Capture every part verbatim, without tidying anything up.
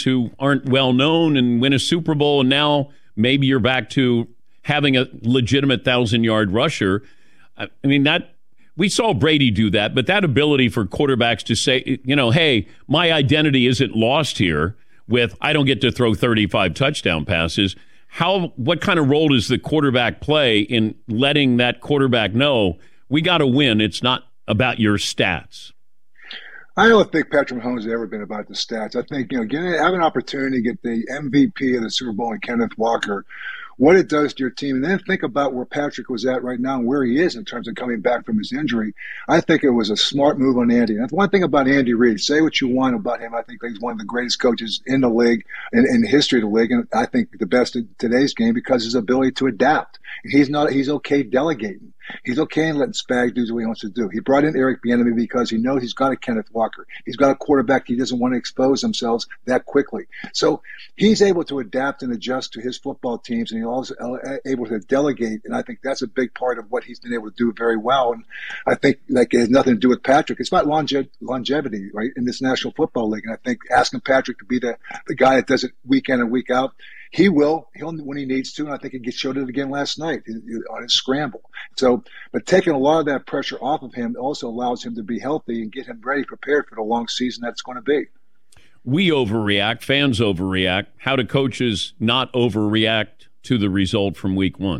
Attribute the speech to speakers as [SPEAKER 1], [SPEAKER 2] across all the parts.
[SPEAKER 1] who aren't well known and win a Super Bowl, and now maybe you're back to having a legitimate thousand-yard rusher. I mean, that we saw Brady do that, but that ability for quarterbacks to say, you know, hey, my identity isn't lost here with I don't get to throw thirty-five touchdown passes. How, what kind of role does the quarterback play in letting that quarterback know we got to win? It's not about your stats.
[SPEAKER 2] I don't think Patrick Mahomes has ever been about the stats. I think, you know, getting, have an opportunity to get the M V P of the Super Bowl in Kenneth Walker, what it does to your team, and then think about where Patrick was at right now and where he is in terms of coming back from his injury. I think it was a smart move on Andy. And that's one thing about Andy Reid. Say what you want about him. I think he's one of the greatest coaches in the league, in, in the history of the league, and I think the best in today's game because of his ability to adapt. He's not. He's okay delegating. He's okay in letting Spags do what he wants to do. He brought in Eric Bieniemy because he knows he's got a Kenneth Walker. He's got a quarterback. He doesn't want to expose themselves that quickly. So he's able to adapt and adjust to his football teams, and he's also able to delegate. And I think that's a big part of what he's been able to do very well. And I think like it has nothing to do with Patrick. It's about longe- longevity, right, in this National Football League. And I think asking Patrick to be the, the guy that does it week in and week out, he will. He'll when he needs to, and I think he showed it again last night on his scramble. So, but taking a lot of that pressure off of him also allows him to be healthy and get him ready, prepared for the long season that's going to be.
[SPEAKER 1] We overreact. Fans overreact. How do coaches not overreact to the result from week one?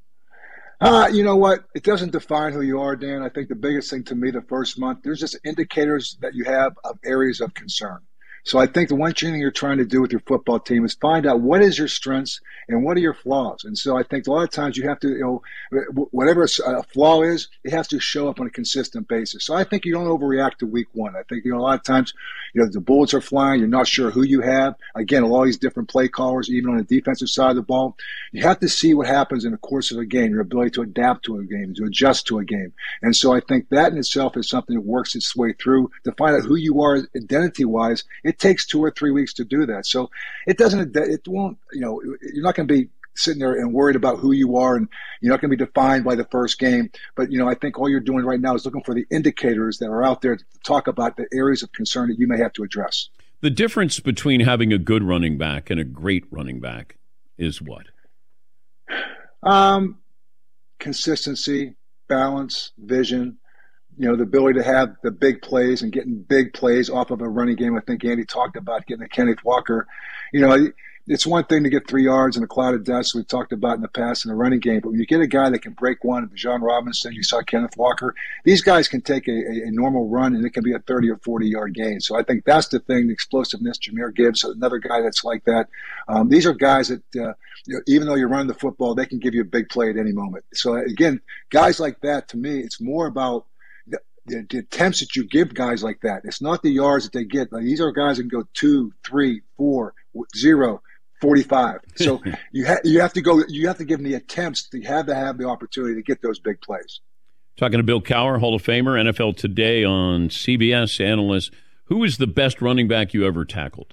[SPEAKER 2] Uh, you know what? It doesn't define who you are, Dan. I think the biggest thing to me the first month, there's just indicators that you have of areas of concern. So I think the one thing you're trying to do with your football team is find out what is your strengths and what are your flaws. And so I think a lot of times you have to, you know, whatever a flaw is, it has to show up on a consistent basis. So I think you don't overreact to week one. I think, you know, a lot of times, you know, the bullets are flying. You're not sure who you have. Again, all these different play callers, even on the defensive side of the ball. You have to see what happens in the course of a game, your ability to adapt to a game, to adjust to a game. And so I think that in itself is something that works its way through to find out who you are identity-wise. It takes two or three weeks to do that. So it doesn't, it won't, you know, you're not going to be sitting there and worried about who you are, and you're not going to be defined by the first game. But, you know, I think all you're doing right now is looking for the indicators that are out there to talk about the areas of concern that you may have to address.
[SPEAKER 1] The difference between having a good running back and a great running back is what?
[SPEAKER 2] Um, consistency, balance, vision. You know, the ability to have the big plays and getting big plays off of a running game. I think Andy talked about getting a Kenneth Walker. You know, it's one thing to get three yards in a cloud of dust we've talked about in the past in a running game, but when you get a guy that can break one, Bijan Robinson, you saw Kenneth Walker, these guys can take a, a, a normal run and it can be a thirty or forty-yard gain. So I think that's the thing, the explosiveness. Jahmyr Gibbs, another guy that's like that. Um, these are guys that, uh, you know, even though you're running the football, they can give you a big play at any moment. So, again, guys like that, to me, it's more about the, the, the attempts that you give guys like that. It's not the yards that they get. Like, these are guys that can go two, three, four, zero, forty-five. So you ha- you have to go. You have to give them the attempts. You have to have the opportunity to get those big plays.
[SPEAKER 1] Talking to Bill Cowher, Hall of Famer, N F L Today on C B S analyst. Who is the best running back you ever tackled?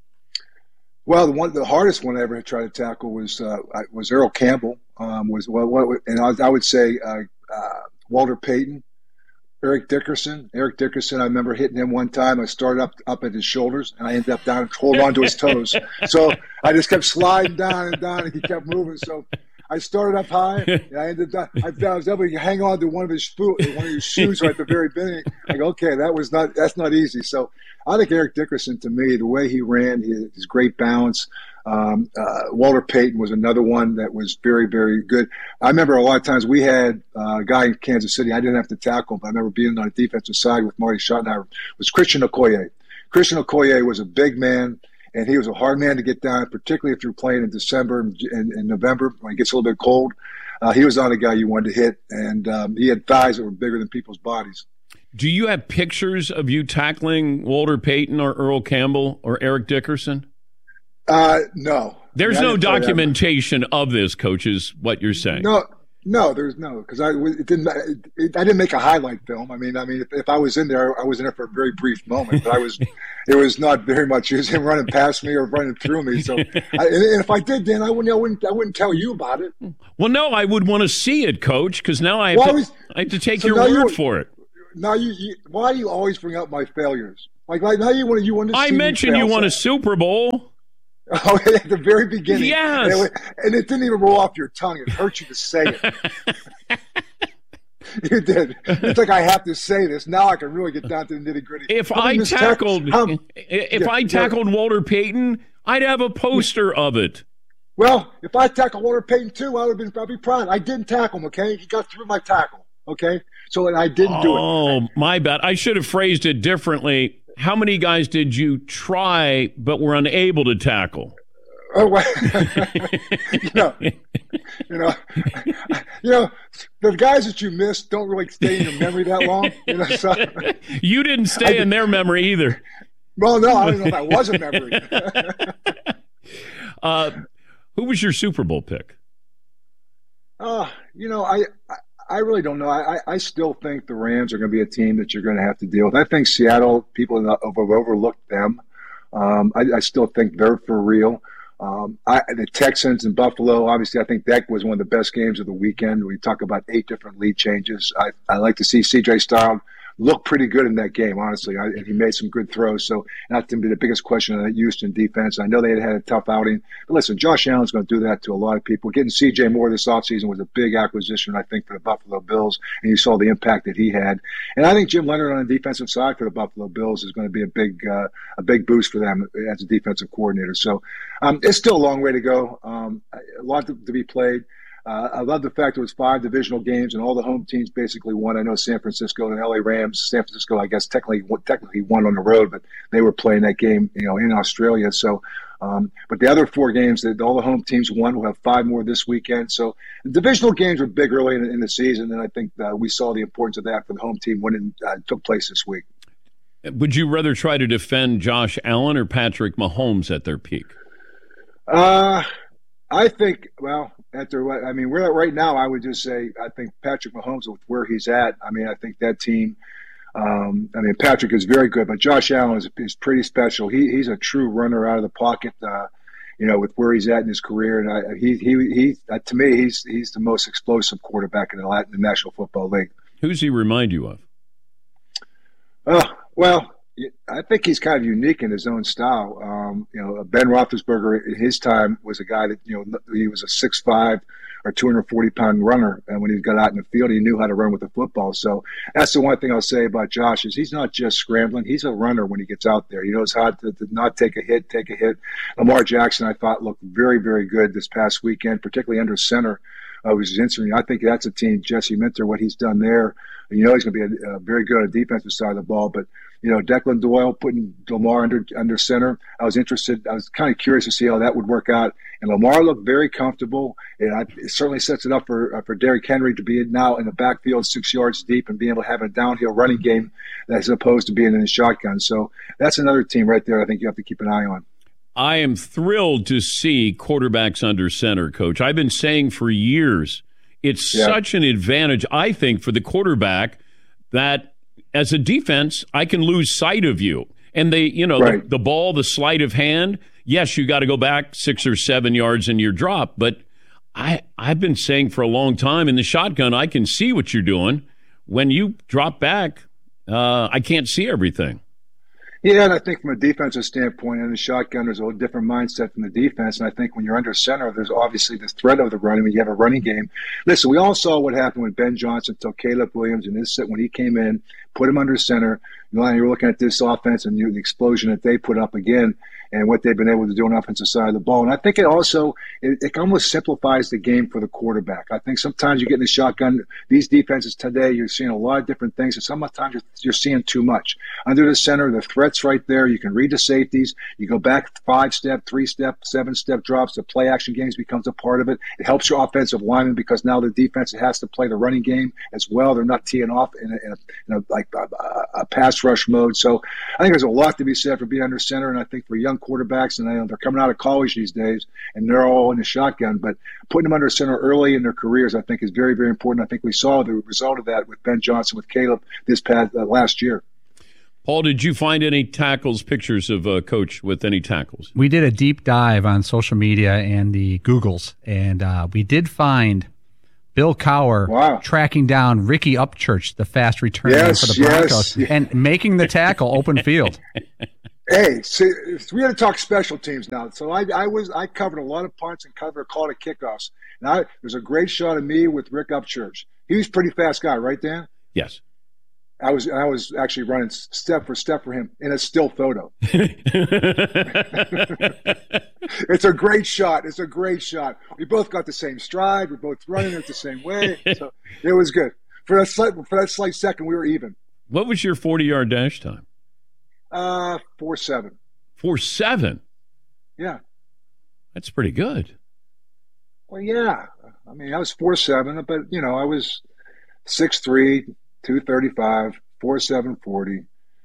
[SPEAKER 2] Well, the one, the hardest one I ever tried to tackle was uh, was Earl Campbell. Um, was well, what, and I, I would say uh, uh, Walter Payton. Eric Dickerson. Eric Dickerson, I remember hitting him one time. I started up up at his shoulders, and I ended up down, holding on to his toes. So I just kept sliding down and down, and he kept moving. So I started up high, and I ended up, I, I was able to hang on to one of his one of his shoes right at the very beginning. Like, okay, that was not that's not easy. So I think Eric Dickerson, to me, the way he ran, his, his great balance. Um, uh, Walter Payton was another one that was very, very good. I remember a lot of times we had uh, a guy in Kansas City. I didn't have to tackle him, but I remember being on the defensive side with Marty Schottenheimer. Was Christian Okoye. Christian Okoye was a big man, and he was a hard man to get down, particularly if you're playing in December and, and, and November when it gets a little bit cold. Uh, he was not a guy you wanted to hit, and um, he had thighs that were bigger than people's bodies.
[SPEAKER 1] Do you have pictures of you tackling Walter Payton or Earl Campbell or Eric Dickerson?
[SPEAKER 2] Uh, no.
[SPEAKER 1] There's
[SPEAKER 2] I mean,
[SPEAKER 1] no documentation of this, Coach, is what you're saying.
[SPEAKER 2] No, no, there's no, because I it didn't. It, it, I didn't make a highlight film. I mean, I mean, if, if I was in there, I was in there for a very brief moment. But I was, it was not very much. It was him running past me or running through me. So, I, and, and if I did, then I wouldn't, I wouldn't, I wouldn't tell you about it.
[SPEAKER 1] Well, no, I would want to see it, Coach, because now I have,
[SPEAKER 2] well,
[SPEAKER 1] to,
[SPEAKER 2] I, was,
[SPEAKER 1] I have to take
[SPEAKER 2] so
[SPEAKER 1] your word
[SPEAKER 2] you,
[SPEAKER 1] for it.
[SPEAKER 2] Now, you, you, why do you always bring up my failures? Like, like now you want to you want to.
[SPEAKER 1] I mentioned you won a Super Bowl.
[SPEAKER 2] Oh, at the very beginning.
[SPEAKER 1] Yes.
[SPEAKER 2] And it, and it didn't even roll off your tongue. It hurt you to say it. You did. It's like I have to say this now. I can really get down to the nitty gritty.
[SPEAKER 1] If I tackled, um, if yeah, I tackled yeah. Walter Payton, I'd have a poster of it.
[SPEAKER 2] Well, if I tackled Walter Payton too, I would have been probably proud. I didn't tackle him. Okay, he got through my tackle. Okay, so and I didn't
[SPEAKER 1] oh,
[SPEAKER 2] do it.
[SPEAKER 1] Oh, my bad. I should have phrased it differently. How many guys did you try but were unable to tackle?
[SPEAKER 2] Oh, well, you know, you know, you know, the guys that you missed don't really stay in your memory that long. You know, so
[SPEAKER 1] you didn't stay I, in their memory either.
[SPEAKER 2] Well, no, I don't know if that was a memory.
[SPEAKER 1] uh, who was your Super Bowl pick?
[SPEAKER 2] Uh, you know, I, I, I really don't know. I, I still think the Rams are going to be a team that you're going to have to deal with. I think Seattle, people have overlooked them. Um, I, I still think they're for real. Um, I, the Texans and Buffalo, obviously, I think that was one of the best games of the weekend. We talk about eight different lead changes. I, I like to see C J Stroud look pretty good in that game, honestly. I, and he made some good throws. So not to be the biggest question on that Houston defense. I know they had had a tough outing. But listen, Josh Allen's going to do that to a lot of people. Getting C J Moore this offseason was a big acquisition, I think, for the Buffalo Bills. And you saw the impact that he had. And I think Jim Leonard on the defensive side for the Buffalo Bills is going to be a big uh, a big boost for them as a defensive coordinator. So um, it's still a long way to go. Um, a lot to, to be played. Uh, I love the fact it was five divisional games and all the home teams basically won. I know San Francisco and L A Rams. San Francisco, I guess, technically technically won on the road, but they were playing that game, you know, in Australia. So, um, but the other four games that all the home teams won. We'll have five more this weekend. So, the divisional games were big early in, in the season, and I think uh, we saw the importance of that for the home team when it uh, took place this week.
[SPEAKER 1] Would you rather try to defend Josh Allen or Patrick Mahomes at their peak?
[SPEAKER 2] Uh, I think, well, at their, I mean, we're right now, I would just say, I think Patrick Mahomes, with where he's at, I mean, I think that team, um, I mean, Patrick is very good, but Josh Allen is, is pretty special. He, he's a true runner out of the pocket, uh, you know, with where he's at in his career. And I, he, he, he, uh, to me, he's, he's the most explosive quarterback in the, Latin, the National Football League.
[SPEAKER 1] Who's he remind you of?
[SPEAKER 2] Oh, well, I think he's kind of unique in his own style. Um, you know, Ben Roethlisberger in his time was a guy that, you know, he was a six five or two hundred forty pound runner. And when he got out in the field, he knew how to run with the football. So that's the one thing I'll say about Josh is he's not just scrambling. He's a runner when he gets out there. He knows how to, to not take a hit, take a hit. Lamar Jackson, I thought, looked very, very good this past weekend, particularly under center. Uh, which is interesting. I think that's a team, Jesse Minter, what he's done there. You know, he's going to be a, a very good on the defensive side of the ball. But, you know, Declan Doyle putting Lamar under under center, I was interested. I was kind of curious to see how that would work out. And Lamar looked very comfortable. And I, it certainly sets it up for uh, for Derrick Henry to be now in the backfield six yards deep and being able to have a downhill running game as opposed to being in the shotgun. So that's another team right there I think you have to keep an eye on.
[SPEAKER 1] I am thrilled to see quarterbacks under center, Coach. I've been saying for years, it's yeah. such an advantage, I think, for the quarterback that as a defense, I can lose sight of you. And they, you know, right. the, the ball, the sleight of hand, yes, you got to go back six or seven yards in your drop. But I, I've been saying for a long time in the shotgun, I can see what you're doing. When you drop back, uh, I can't see everything.
[SPEAKER 2] Yeah, and I think from a defensive standpoint, in the shotgun, there's a whole different mindset from the defense. And I think when you're under center, there's obviously the threat of the running. When you have a running game, listen, we all saw what happened when Ben Johnson took Caleb Williams and this when he came in, put him under center. You know, you're looking at this offense and you, the explosion that they put up again, and what they've been able to do on the offensive side of the ball. And I think it also it, it almost simplifies the game for the quarterback. I think sometimes you get in the shotgun. These defenses today, you're seeing a lot of different things, and sometimes you're, you're seeing too much. Under the center, the threat's right there. You can read the safeties. You go back five-step, three-step, seven-step drops. The play-action games becomes a part of it. It helps your offensive lineman because now the defense has to play the running game as well. They're not teeing off in a, in a, in a like a, a pass rush mode. So I think there's a lot to be said for being under center, and I think for young quarterbacks, and I know they're coming out of college these days, and they're all in the shotgun, but putting them under center early in their careers, I think, is very, very important. I think we saw the result of that with Ben Johnson, with Caleb this past uh, last year.
[SPEAKER 1] Paul, did you find any tackles, pictures of a coach with any tackles?
[SPEAKER 3] We did a deep dive on social media and the Googles, and uh, we did find Bill Cowher
[SPEAKER 2] wow. tracking
[SPEAKER 3] down Ricky Upchurch, the fast return
[SPEAKER 2] yes,
[SPEAKER 3] for the Broncos,
[SPEAKER 2] yes.
[SPEAKER 3] and making the tackle open field.
[SPEAKER 2] Hey, see, we had to talk special teams now. So I, I was I covered a lot of punts and covered a call to kickoffs. And I, there's a great shot of me with Rick Upchurch. He was a pretty fast guy, right, Dan?
[SPEAKER 1] Yes.
[SPEAKER 2] I was I was actually running step for step for him in a still photo. It's a great shot. It's a great shot. We both got the same stride. We're both running it the same way. So it was good. For that slight for that slight second, we were even.
[SPEAKER 1] What was your forty-yard dash time?
[SPEAKER 2] Uh, four seven.
[SPEAKER 1] Four seven.
[SPEAKER 2] Yeah,
[SPEAKER 1] that's pretty good.
[SPEAKER 2] Well, yeah. I mean, I was four seven, but you know, I was six three. two thirty-five, four seven forty.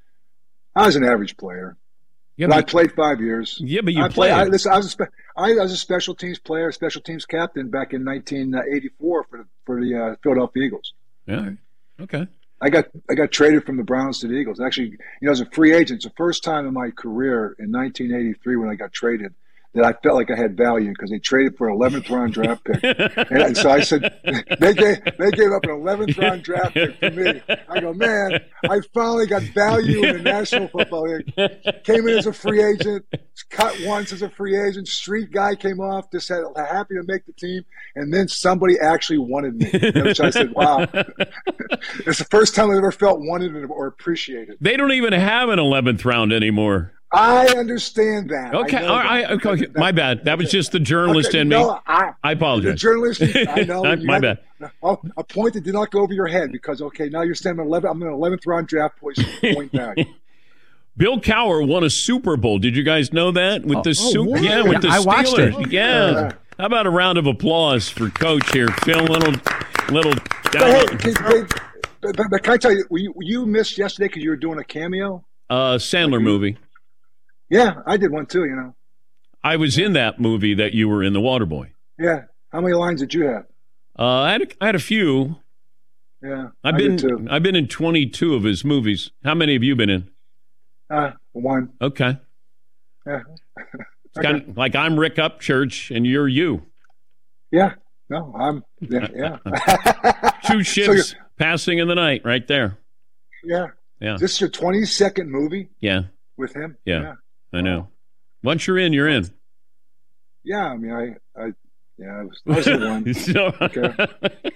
[SPEAKER 2] I was an average player.
[SPEAKER 1] Yeah,
[SPEAKER 2] but,
[SPEAKER 1] but
[SPEAKER 2] I played five years.
[SPEAKER 1] Yeah, but you
[SPEAKER 2] I
[SPEAKER 1] played.
[SPEAKER 2] played I, listen, I, was a spe- I was a special teams player, special teams captain back in nineteen eighty-four for the, for the uh, Philadelphia Eagles.
[SPEAKER 1] Yeah, okay.
[SPEAKER 2] I got I got traded from the Browns to the Eagles. Actually, you know, as a free agent, it's the first time in my career in nineteen eighty-three when I got traded that I felt like I had value because they traded for an eleventh round draft pick. And, and so I said, they gave, they gave up an eleventh round draft pick for me. I go, man, I finally got value in the National Football League. Came in as a free agent, cut once as a free agent, street guy came off, just had happy to make the team. And then somebody actually wanted me. Which I said, wow. It's the first time I ever felt wanted or appreciated.
[SPEAKER 1] They don't even have an eleventh round anymore.
[SPEAKER 2] I understand that.
[SPEAKER 1] Okay, all right. Okay, okay. My bad. That was just the journalist
[SPEAKER 2] okay,
[SPEAKER 1] in me.
[SPEAKER 2] No, I,
[SPEAKER 1] I apologize.
[SPEAKER 2] The journalist, I know.
[SPEAKER 1] My bad.
[SPEAKER 2] Oh, a point that did not go over your head because, okay, now you're saying eleven. I'm an eleventh round draft position. Point back.
[SPEAKER 1] Bill Cowher won a Super Bowl. Did you guys know that with the
[SPEAKER 3] oh,
[SPEAKER 1] Super?
[SPEAKER 3] what?
[SPEAKER 1] Yeah, with the
[SPEAKER 3] I
[SPEAKER 1] Steelers.
[SPEAKER 3] watched it.
[SPEAKER 1] Yeah.
[SPEAKER 2] Uh,
[SPEAKER 1] How about a round of applause for Coach here, Phil? Little, little.
[SPEAKER 2] But, hey, can, can, but, but can I tell you, you, you missed yesterday because you were doing a cameo?
[SPEAKER 1] Uh, Sandler movie.
[SPEAKER 2] Yeah, I did one too. You know.
[SPEAKER 1] I was in that movie that you were in, The Waterboy.
[SPEAKER 2] Yeah. How many lines did you have?
[SPEAKER 1] Uh, I had a, I had a few.
[SPEAKER 2] Yeah,
[SPEAKER 1] I've
[SPEAKER 2] I
[SPEAKER 1] been
[SPEAKER 2] did too.
[SPEAKER 1] I've been in twenty-two of his movies. How many have you been in?
[SPEAKER 2] Uh, one.
[SPEAKER 1] Okay.
[SPEAKER 2] Yeah.
[SPEAKER 1] It's kind of like I'm Rick Upchurch and you're you.
[SPEAKER 2] Yeah. No, I'm. Yeah. yeah.
[SPEAKER 1] Two ships so passing in the night, right there.
[SPEAKER 2] Yeah.
[SPEAKER 1] Yeah.
[SPEAKER 2] Is this your twenty-second movie?
[SPEAKER 1] Yeah.
[SPEAKER 2] With him?
[SPEAKER 1] Yeah.
[SPEAKER 2] yeah.
[SPEAKER 1] I know. Once you're in, you're in.
[SPEAKER 2] Yeah, I mean, I, I, yeah, I was, I was the one.
[SPEAKER 1] so,
[SPEAKER 2] okay.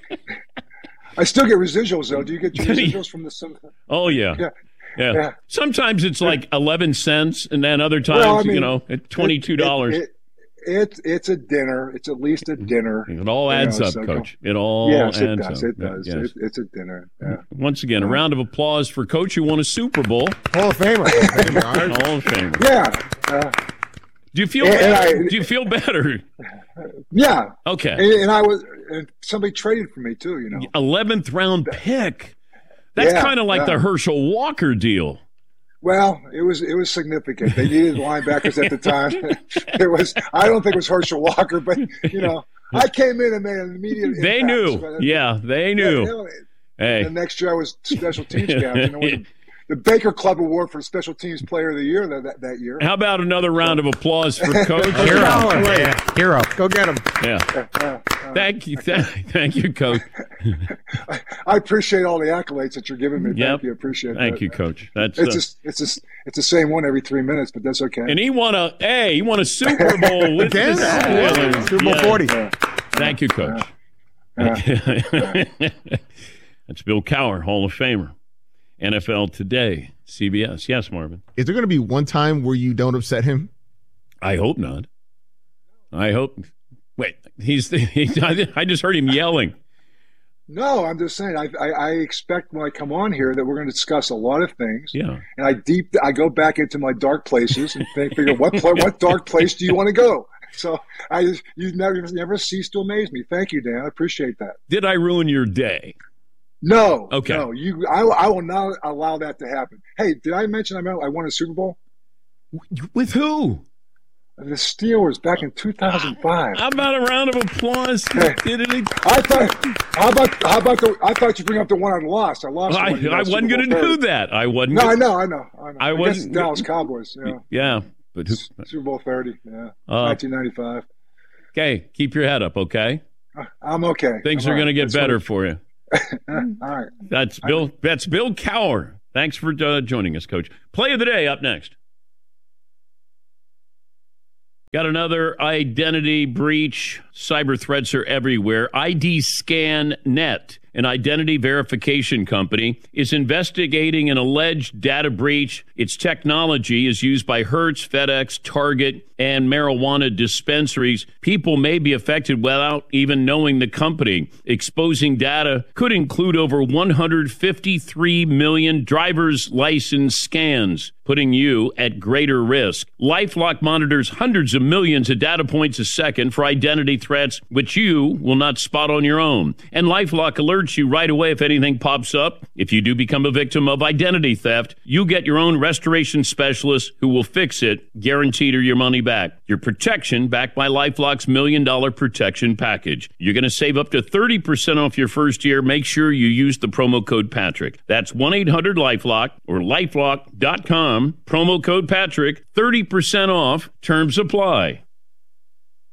[SPEAKER 2] I still get residuals though. Do you get your residuals from the? Some,
[SPEAKER 1] oh yeah.
[SPEAKER 2] yeah.
[SPEAKER 1] yeah,
[SPEAKER 2] yeah.
[SPEAKER 1] Sometimes it's like eleven cents, and then other times, well, I mean, you know, at twenty-two dollars.
[SPEAKER 2] It, it, it, it's a dinner. It's at least a dinner.
[SPEAKER 1] It all adds
[SPEAKER 2] know,
[SPEAKER 1] up,
[SPEAKER 2] so
[SPEAKER 1] Coach. It all
[SPEAKER 2] yes,
[SPEAKER 1] adds
[SPEAKER 2] it does.
[SPEAKER 1] up.
[SPEAKER 2] It does.
[SPEAKER 1] Yes.
[SPEAKER 2] It, it's a dinner. Yeah.
[SPEAKER 1] Once again, a round of applause for Coach who won a Super Bowl.
[SPEAKER 4] Hall of Famer.
[SPEAKER 1] Hall of Famer.
[SPEAKER 2] Yeah. Uh,
[SPEAKER 1] Do you feel
[SPEAKER 2] and,
[SPEAKER 1] better?
[SPEAKER 2] and I,
[SPEAKER 1] Do you feel better?
[SPEAKER 2] Yeah.
[SPEAKER 1] Okay.
[SPEAKER 2] And, and I was, and somebody traded for me too. You know,
[SPEAKER 1] eleventh round pick. That's
[SPEAKER 2] yeah,
[SPEAKER 1] kind of like
[SPEAKER 2] yeah.
[SPEAKER 1] the Herschel Walker deal.
[SPEAKER 2] Well, it was it was significant. They needed linebackers at the time. It was I don't think it was Herschel Walker, but you know, I came in and made an immediate impact.
[SPEAKER 1] They knew.
[SPEAKER 2] So,
[SPEAKER 1] yeah, they knew.
[SPEAKER 2] You know,
[SPEAKER 1] hey.
[SPEAKER 2] The next year I was special teams captain. The, the Baker Club Award for Special Teams Player of the Year that, that, that year.
[SPEAKER 1] How about another round of applause for Coach?
[SPEAKER 3] Hero. Yeah. Hero.
[SPEAKER 4] Go get him.
[SPEAKER 1] Yeah. Uh, uh, thank you. Th- thank you, Coach.
[SPEAKER 2] I, I appreciate all the accolades that you're giving me.
[SPEAKER 1] Yep.
[SPEAKER 2] Thank you. Appreciate
[SPEAKER 1] Thank
[SPEAKER 2] that.
[SPEAKER 1] you, Coach. That's
[SPEAKER 2] it's
[SPEAKER 1] uh,
[SPEAKER 2] just, it's just, it's the same one every three minutes, but that's okay.
[SPEAKER 1] And he won a hey, he won a Super Bowl with the Steelers.
[SPEAKER 4] Super Bowl
[SPEAKER 1] yeah.
[SPEAKER 4] forty.
[SPEAKER 2] Yeah.
[SPEAKER 1] Thank you, Coach.
[SPEAKER 2] Yeah. Yeah.
[SPEAKER 1] That's Bill Cowher, Hall of Famer. N F L Today, C B S. Yes, Marvin.
[SPEAKER 4] Is there going to be one time where you don't upset him?
[SPEAKER 1] I hope not. I hope. Wait, he's. He, I just heard him yelling.
[SPEAKER 2] No, I'm just saying. I, I, I expect when I come on here that we're going to discuss a lot of things.
[SPEAKER 1] Yeah.
[SPEAKER 2] And I deep. I go back into my dark places and think, figure what pla- what dark place do you want to go? So I just you never never cease to amaze me. Thank you, Dan. I appreciate that.
[SPEAKER 1] Did I ruin your day?
[SPEAKER 2] No.
[SPEAKER 1] Okay.
[SPEAKER 2] No. You. I. I will not allow that to happen. Hey, did I mention I I won a Super Bowl?
[SPEAKER 1] With who?
[SPEAKER 2] The Steelers back in two thousand five.
[SPEAKER 1] How about a round of applause?
[SPEAKER 2] Hey,
[SPEAKER 1] Did it?
[SPEAKER 2] I thought. How about? How about the? I thought you bring up the one I lost. I lost.
[SPEAKER 1] I,
[SPEAKER 2] the one
[SPEAKER 1] I wasn't going to do that. I wasn't.
[SPEAKER 2] No,
[SPEAKER 1] gonna,
[SPEAKER 2] I know. I know. I know.
[SPEAKER 1] I wasn't.
[SPEAKER 2] Dallas Cowboys. Yeah.
[SPEAKER 1] Yeah, but who,
[SPEAKER 2] Super Bowl thirty. Yeah.
[SPEAKER 1] Uh,
[SPEAKER 2] nineteen ninety-five.
[SPEAKER 1] Okay, keep your head up. Okay.
[SPEAKER 2] I'm okay.
[SPEAKER 1] Things
[SPEAKER 2] I'm
[SPEAKER 1] are
[SPEAKER 2] all
[SPEAKER 1] going to
[SPEAKER 2] right.
[SPEAKER 1] get
[SPEAKER 2] That's
[SPEAKER 1] better
[SPEAKER 2] what-
[SPEAKER 1] for you.
[SPEAKER 2] All right.
[SPEAKER 1] That's Bill. That's Bill Cowher. Thanks for uh, joining us, Coach. Play of the day up next. Got another identity breach. Cyber threats are everywhere. I D Scan Net, an identity verification company, is investigating an alleged data breach. Its technology is used by Hertz, FedEx, Target, and marijuana dispensaries. People may be affected without even knowing the company. Exposing data could include over one hundred fifty-three million driver's license scans, putting you at greater risk. LifeLock monitors hundreds of millions of data points a second for identity threats, which you will not spot on your own. And LifeLock alerts you right away if anything pops up. If you do become a victim of identity theft, you get your own restoration specialist who will fix it, guaranteed or your money back. Your protection backed by LifeLock's Million Dollar Protection Package. You're going to save up to thirty percent off your first year. Make sure you use the promo code Patrick. That's one eight hundred LifeLock or lifelock dot com. Promo code Patrick, thirty percent off. Terms apply.